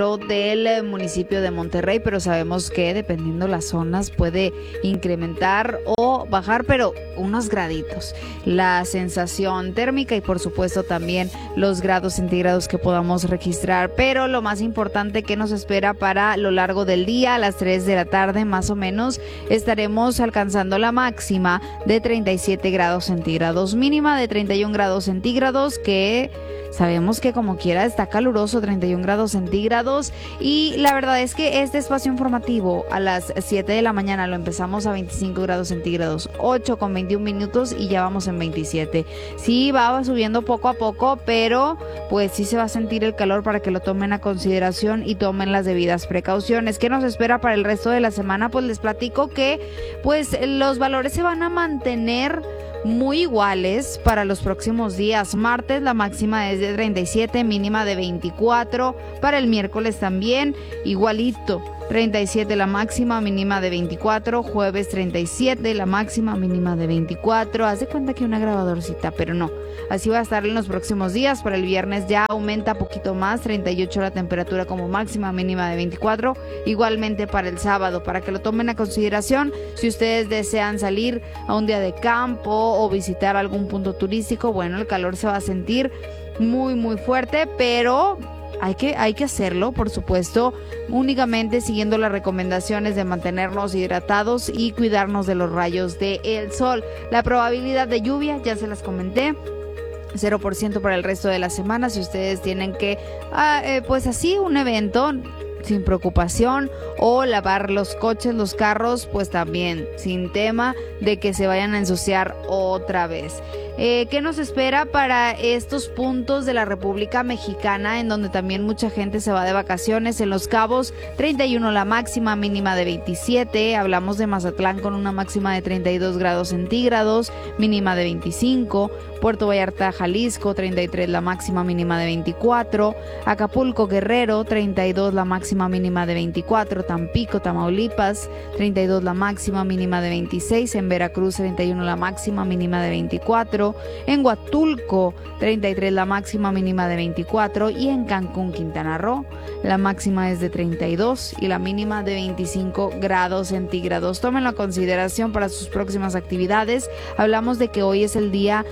del municipio de Monterrey, pero sabemos que dependiendo las zonas puede incrementar o bajar, pero unos graditos. La sensación térmica y por supuesto también los grados centígrados que podamos registrar, pero lo más importante que nos espera para lo largo del día, a las 3 de la tarde más o menos, estaremos alcanzando la máxima de 37 grados centígrados, mínima de 31 grados centígrados, que sabemos que como quiera está caluroso, 31 grados centígrados, y la verdad es que este espacio informativo a las 7 de la mañana lo empezamos a 25 grados centígrados, 8 con 21 minutos y ya vamos en 27. Sí, va subiendo poco a poco, pero pues sí se va a sentir el calor para que lo tomen a consideración y tomen las debidas precauciones. ¿Qué nos espera para el resto de la semana? Pues les platico que pues los valores se van a mantener muy iguales para los próximos días. Martes la máxima es de 37, mínima de 24. Para el miércoles también igualito, 37 la máxima, mínima de 24. Jueves 37 la máxima, mínima de 24. Haz de cuenta que una grabadorcita, pero no. Así va a estar en los próximos días. Para el viernes ya aumenta poquito más, 38 la temperatura como máxima, mínima de 24. Igualmente para el sábado, para que lo tomen a consideración. Si ustedes desean salir a un día de campo o visitar algún punto turístico, bueno, el calor se va a sentir muy muy fuerte, pero hay que hacerlo, por supuesto, únicamente siguiendo las recomendaciones de mantenernos hidratados y cuidarnos de los rayos del sol. La probabilidad de lluvia, ya se las comenté, 0% para el resto de la semana. Si ustedes tienen que, pues así, un evento sin preocupación, o lavar los coches, los carros, pues también sin tema de que se vayan a ensuciar otra vez. ¿Qué nos espera para estos puntos de la República Mexicana, en donde también mucha gente se va de vacaciones? En Los Cabos, 31 la máxima, mínima de 27. Hablamos de Mazatlán con una máxima de 32 grados centígrados, mínima de 25. Puerto Vallarta, Jalisco, 33 la máxima, mínima de 24. Acapulco, Guerrero, 32 la máxima, mínima de 24. Tampico, Tamaulipas, 32 la máxima, mínima de 26. En Veracruz, 31 la máxima, mínima de 24. En Huatulco, 33 la máxima, mínima de 24. Y en Cancún, Quintana Roo, la máxima es de 32 y la mínima de 25 grados centígrados. Tómenlo a consideración para sus próximas actividades. Hablamos de que hoy es el día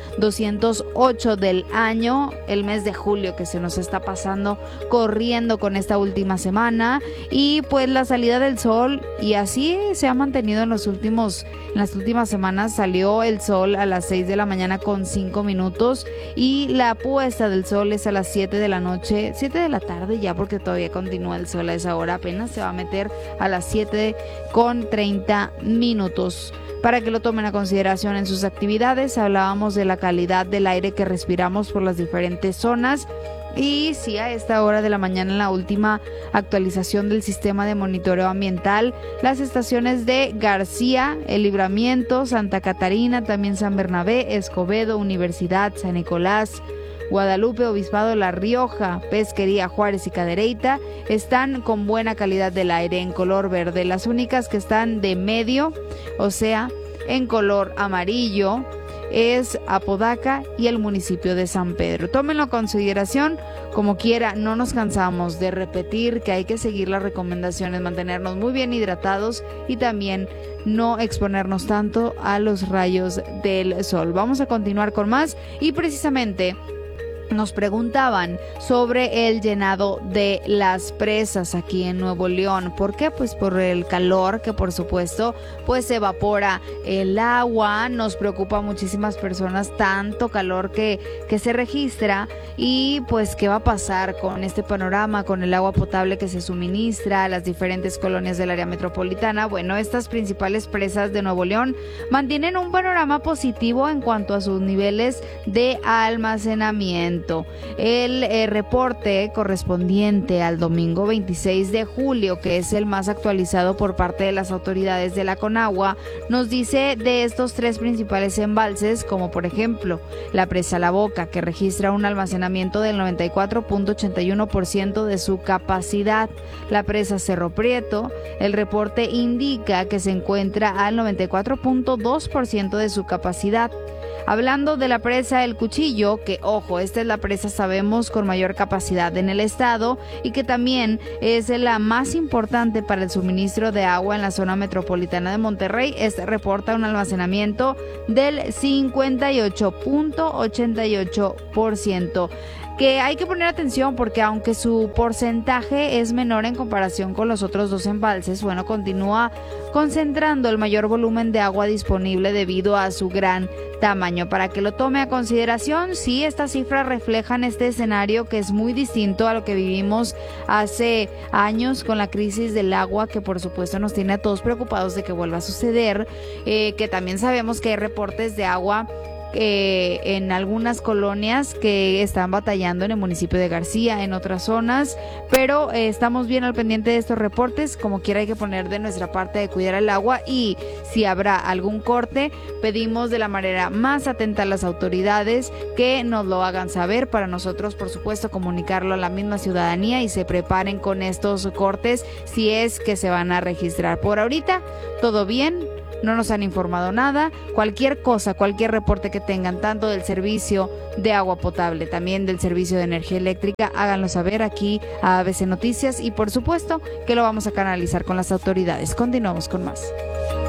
208 del año, el mes de julio que se nos está pasando corriendo con esta última semana, y pues la salida del sol, y así se ha mantenido en las últimas semanas. Salió el sol a las 6 de la mañana con 5 minutos y la puesta del sol es a las 7 de la noche, 7 de la tarde ya, porque todavía continúa el sol a esa hora, apenas se va a meter a las 7 con 30 minutos. Para que lo tomen a consideración en sus actividades. Hablábamos de la calidad del aire que respiramos por las diferentes zonas. Y sí, a esta hora de la mañana, en la última actualización del sistema de monitoreo ambiental, las estaciones de García, El Libramiento, Santa Catarina, también San Bernabé, Escobedo, Universidad, San Nicolás, Guadalupe, Obispado, La Rioja, Pesquería, Juárez y Cadereyta están con buena calidad del aire en color verde. Las únicas que están de medio, o sea, en color amarillo, es Apodaca y el municipio de San Pedro. Tómenlo a consideración. Como quiera, no nos cansamos de repetir que hay que seguir las recomendaciones, mantenernos muy bien hidratados y también no exponernos tanto a los rayos del sol. Vamos a continuar con más, y precisamente nos preguntaban sobre el llenado de las presas aquí en Nuevo León. ¿Por qué? Pues por el calor, que por supuesto pues se evapora el agua. Nos preocupa a muchísimas personas tanto calor que se registra, y pues qué va a pasar con este panorama, con el agua potable que se suministra a las diferentes colonias del área metropolitana. Bueno, estas principales presas de Nuevo León mantienen un panorama positivo en cuanto a sus niveles de almacenamiento. El reporte correspondiente al domingo 26 de julio, que es el más actualizado por parte de las autoridades de la Conagua, nos dice de estos tres principales embalses, como por ejemplo la presa La Boca, que registra un almacenamiento del 94.81% de su capacidad. La presa Cerro Prieto, el reporte indica que se encuentra al 94.2% de su capacidad. Hablando de la presa El Cuchillo, que ojo, esta es la presa, sabemos, con mayor capacidad en el estado y que también es la más importante para el suministro de agua en la zona metropolitana de Monterrey. Este reporta un almacenamiento del 58.88%. Que hay que poner atención porque aunque su porcentaje es menor en comparación con los otros dos embalses, bueno, continúa concentrando el mayor volumen de agua disponible debido a su gran tamaño. Para que lo tome a consideración, sí, estas cifras reflejan este escenario que es muy distinto a lo que vivimos hace años con la crisis del agua, que por supuesto nos tiene a todos preocupados de que vuelva a suceder, que también sabemos que hay reportes de agua en algunas colonias que están batallando en el municipio de García, en otras zonas, pero estamos bien al pendiente de estos reportes. Como quiera hay que poner de nuestra parte de cuidar el agua, y si habrá algún corte, pedimos de la manera más atenta a las autoridades que nos lo hagan saber para nosotros, por supuesto, comunicarlo a la misma ciudadanía y se preparen con estos cortes si es que se van a registrar. Por ahorita, todo bien. No nos han informado nada. Cualquier cosa, cualquier reporte que tengan, tanto del servicio de agua potable, también del servicio de energía eléctrica, háganlo saber aquí a ABC Noticias y por supuesto que lo vamos a canalizar con las autoridades. Continuamos con más.